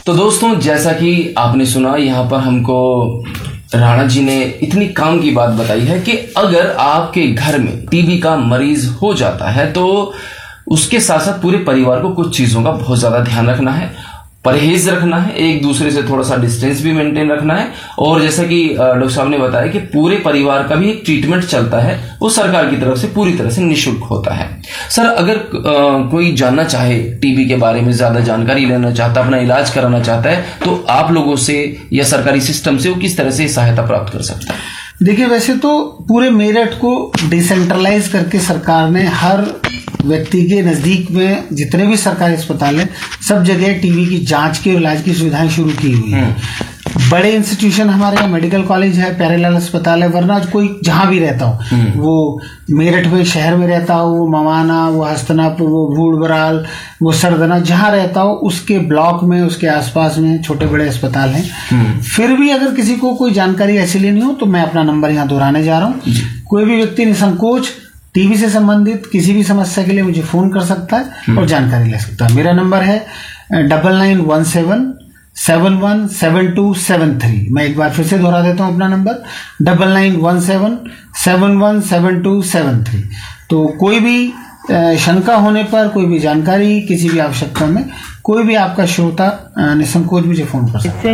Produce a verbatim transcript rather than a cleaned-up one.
तो दोस्तों, जैसा कि आपने सुना, यहाँ पर हमको राणा जी ने इतनी काम की बात बताई है कि अगर आपके घर में टीबी का मरीज हो जाता है तो उसके साथ साथ पूरे परिवार को कुछ चीजों का बहुत ज्यादा ध्यान रखना है, परहेज रखना है, एक दूसरे से थोड़ा सा डिस्टेंस भी मेंटेन रखना है। और जैसा कि डॉक्टर साहब ने बताया कि पूरे परिवार का भी एक ट्रीटमेंट चलता है, वो सरकार की तरफ से पूरी तरह से निःशुल्क होता है। सर, अगर आ, कोई जानना चाहे टीबी के बारे में, ज्यादा जानकारी लेना चाहता, अपना इलाज कराना चाहता है, तो आप लोगों से या सरकारी सिस्टम से वो किस तरह से सहायता प्राप्त कर सकता है? देखिए, वैसे तो पूरे मेरठ को डिसेंट्रलाइज करके सरकार ने हर व्यक्ति के नजदीक में जितने भी सरकारी अस्पताल हैं, सब जगह टीबी की जांच के इलाज की सुविधाएं शुरू की हुई है। बड़े इंस्टीट्यूशन हमारे यहाँ मेडिकल कॉलेज है, पैरेलल अस्पताल है, वरना कोई जहां भी रहता हो, वो मेरठ में शहर में रहता हो, वो मवाना, वो हस्तनापुर, वो भूड़-बराल, वो सरदना, जहां रहता हो उसके ब्लॉक में, उसके आसपास में छोटे बड़े अस्पताल हैं। फिर भी अगर किसी को कोई जानकारी ऐसी लेनी हो तो मैं अपना नंबर यहाँ दोहराने जा रहा हूँ। कोई भी व्यक्ति निसंकोच टीबी से संबंधित किसी भी समस्या के लिए मुझे फोन कर सकता है और जानकारी ले सकता है। मेरा नंबर है double nine one seven seven one seven to seven three. मैं एक बार फिर से दोहरा देता हूँ अपना number, double nine one seven seven one seven to seven three. तो कोई भी शंका होने पर, कोई भी जानकारी, किसी भी आवश्यकता में, कोई भी आपका श्रोता निसंकोच मुझे फोन कर सकता है।